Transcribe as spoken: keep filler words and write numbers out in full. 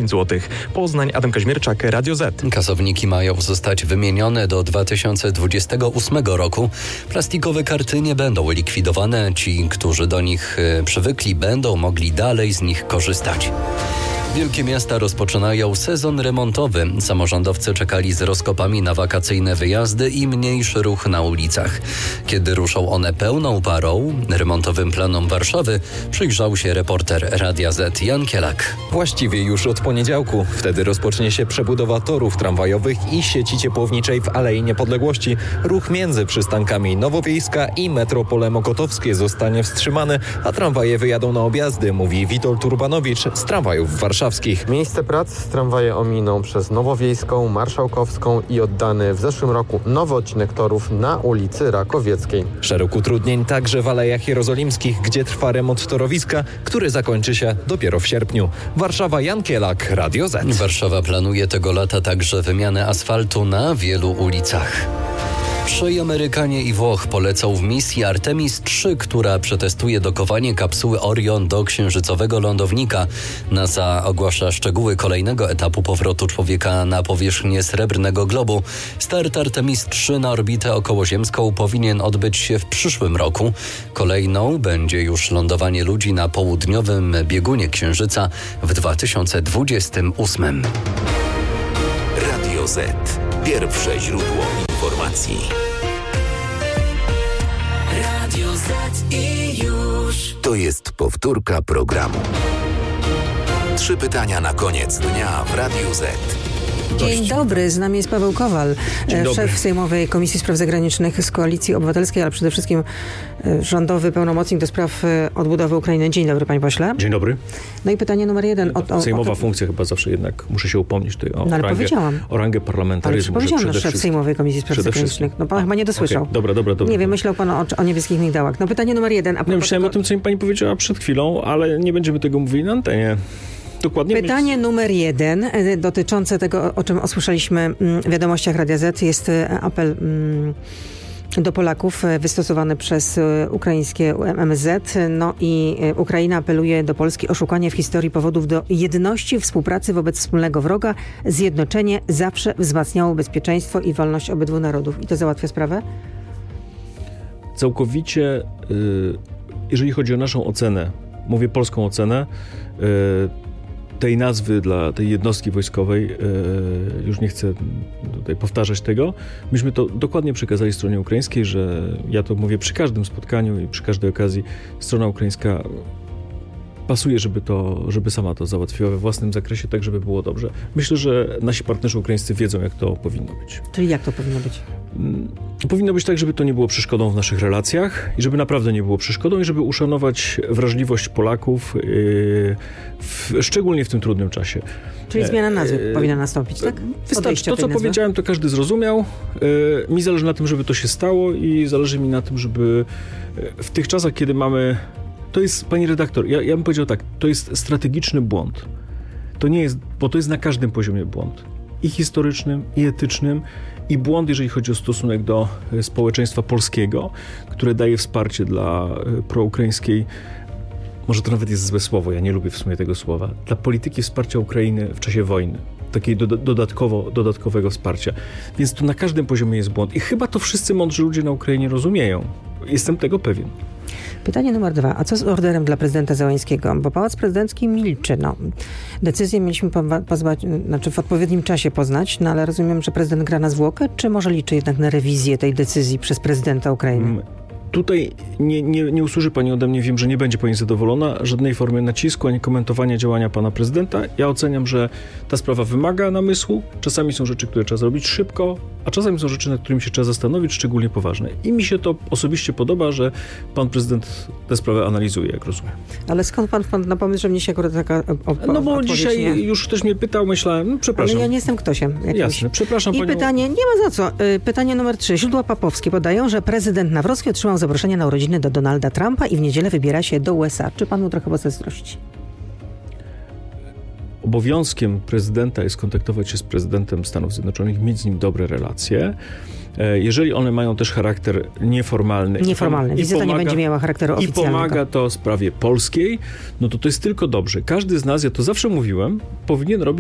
dziesięć złotych. Poznań, Adam Kaźmierczak, Radio Z. Kasowniki mają zostać wymienione do dwa tysiące dwudziestego ósmego roku. Plastikowe karty nie będą likwidowane. Ci, którzy do nich przywykli, będą mogli dalej z nich korzystać. Wielkie miasta rozpoczynają sezon remontowy. Samorządowcy czekali z rozkopami na wakacyjne wyjazdy i mniejszy ruch na ulicach. Kiedy ruszą one pełną parą, remontowym planom Warszawy przyjrzał się reporter Radia Z Jan Kielak. Właściwie już od poniedziałku. Wtedy rozpocznie się przebudowa torów tramwajowych i sieci ciepłowniczej w Alei Niepodległości. Ruch między przystankami Nowowiejska i Metropole Mokotowskie zostanie wstrzymany, a tramwaje wyjadą na objazdy, mówi Witold Urbanowicz z tramwajów warszawskich. Miejsce prac tramwaje ominą przez Nowowiejską, Marszałkowską i oddany w zeszłym roku nowy odcinek torów na ulicy Rakowieckiej. Szereg utrudnień także w Alejach Jerozolimskich, gdzie trwa remont torowiska, który zakończy się dopiero w sierpniu. Warszawa, Jan Kielak, Radio Z. Warszawa planuje tego lata także wymianę asfaltu na wielu ulicach. Trzej Amerykanie i Włoch polecą w misji Artemis trzy, która przetestuje dokowanie kapsuły Orion do księżycowego lądownika. NASA ogłasza szczegóły kolejnego etapu powrotu człowieka na powierzchnię Srebrnego Globu. Start Artemis trzy na orbitę okołoziemską powinien odbyć się w przyszłym roku. Kolejną będzie już lądowanie ludzi na południowym biegunie Księżyca w dwa tysiące dwudziestym ósmym. Radio Z. Pierwsze źródło informacji. Radio Z i już. To jest powtórka programu. Trzy pytania na koniec dnia w Radiu Z. Dzień dobry, z nami jest Paweł Kowal, szef Sejmowej Komisji Spraw Zagranicznych z Koalicji Obywatelskiej, ale przede wszystkim rządowy pełnomocnik do spraw odbudowy Ukrainy. Dzień dobry, panie pośle. Dzień dobry. No i pytanie numer jeden. O, o, Sejmowa o to... funkcja chyba zawsze jednak, muszę się upomnieć tutaj o, no, ale rangę, powiedziałam. o rangę parlamentaryzmu. Ale powiedziałam, że szef Sejmowej Komisji Spraw Zagranicznych. No pan A, chyba nie dosłyszał. Okay. Dobra, dobra, dobra. Nie wiem, myślał pan o, o niebieskich migdałach. No pytanie numer jeden. A nie myślałem tego... o tym, co mi pani powiedziała przed chwilą, ale nie będziemy tego mówili na antenie. Dokładnie. Pytanie numer jeden dotyczące tego, o czym usłyszeliśmy w wiadomościach Radia Z, jest apel do Polaków wystosowany przez ukraińskie M S Z. No i Ukraina apeluje do Polski o szukanie w historii powodów do jedności, współpracy wobec wspólnego wroga. Zjednoczenie zawsze wzmacniało bezpieczeństwo i wolność obydwu narodów. I to załatwia sprawę? Całkowicie, jeżeli chodzi o naszą ocenę, mówię polską ocenę, tej nazwy dla tej jednostki wojskowej, już nie chcę tutaj powtarzać tego, myśmy to dokładnie przekazali stronie ukraińskiej, że ja to mówię przy każdym spotkaniu i przy każdej okazji, strona ukraińska pasuje, żeby to, żeby sama to załatwiła we własnym zakresie, tak żeby było dobrze. Myślę, że nasi partnerzy ukraińscy wiedzą, jak to powinno być. Czyli jak to powinno być? Powinno być tak, żeby to nie było przeszkodą w naszych relacjach i żeby naprawdę nie było przeszkodą i żeby uszanować wrażliwość Polaków, yy, w, szczególnie w tym trudnym czasie. Czyli zmiana nazwy yy, powinna nastąpić, tak? Wystarczy. To, co nazwy? powiedziałem, to każdy zrozumiał. Yy, mi zależy na tym, żeby to się stało i zależy mi na tym, żeby w tych czasach, kiedy mamy... To jest, pani redaktor, ja, ja bym powiedział tak, to jest strategiczny błąd. To nie jest, bo to jest na każdym poziomie błąd. I historycznym, i etycznym, i błąd, jeżeli chodzi o stosunek do społeczeństwa polskiego, które daje wsparcie dla proukraińskiej, może to nawet jest złe słowo, ja nie lubię w sumie tego słowa, dla polityki wsparcia Ukrainy w czasie wojny. Takiej do, dodatkowo, dodatkowego wsparcia. Więc to na każdym poziomie jest błąd. I chyba to wszyscy mądrzy ludzie na Ukrainie rozumieją. Jestem tego pewien. Pytanie numer dwa. A co z orderem dla prezydenta Zełańskiego? Bo Pałac Prezydencki milczy. No, decyzję mieliśmy pozwać, znaczy w odpowiednim czasie poznać, no ale rozumiem, że prezydent gra na zwłokę, czy może liczy jednak na rewizję tej decyzji przez prezydenta Ukrainy? Hmm. Tutaj nie, nie, nie usłyszy pani ode mnie, wiem, że nie będzie pani zadowolona, żadnej formy nacisku, ani komentowania działania pana prezydenta. Ja oceniam, że ta sprawa wymaga namysłu. Czasami są rzeczy, które trzeba zrobić szybko, a czasami są rzeczy, nad którymi się trzeba zastanowić, szczególnie poważne. I mi się to osobiście podoba, że pan prezydent tę sprawę analizuje, jak rozumiem. Ale skąd pan wpadł na pomysł, że mnie się akurat taka o, o, No bo dzisiaj nie? już ktoś mnie pytał, myślałem, no przepraszam. Ale ja nie jestem ktośem. Jakimś. Jasne, przepraszam I panią. pytanie, nie ma za co. Pytanie numer trzy. Źródła papowskie podają, że prezydent Nawrocki otrzymał zaproszenie na urodziny do Donalda Trumpa i w niedzielę wybiera się do U S A. Czy panu trochę pozazdrości? Obowiązkiem prezydenta jest kontaktować się z prezydentem Stanów Zjednoczonych, mieć z nim dobre relacje. Jeżeli one mają też charakter nieformalny. Nieformalny. Wizyta nie będzie miała charakteru oficjalnego. I pomaga to sprawie polskiej, no to to jest tylko dobrze. Każdy z nas, ja to zawsze mówiłem, powinien robić